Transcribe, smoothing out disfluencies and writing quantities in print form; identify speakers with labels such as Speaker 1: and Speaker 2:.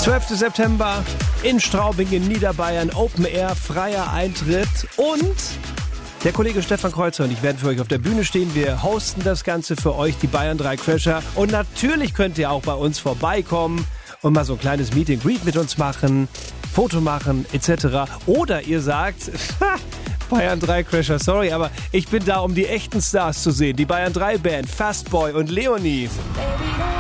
Speaker 1: 12. September in Straubing in Niederbayern, Open Air, freier Eintritt und der Kollege Stefan Kreuzer und ich werden für euch auf der Bühne stehen. Wir hosten das Ganze für euch, die Bayern 3 Crasher. Und natürlich könnt ihr auch bei uns vorbeikommen und mal so ein kleines Meet and Greet mit uns machen, Foto machen etc. Oder ihr sagt, Bayern 3 Crasher, sorry, aber ich bin da, um die echten Stars zu sehen. Die Bayern 3 Band, Fastboy und Leonie.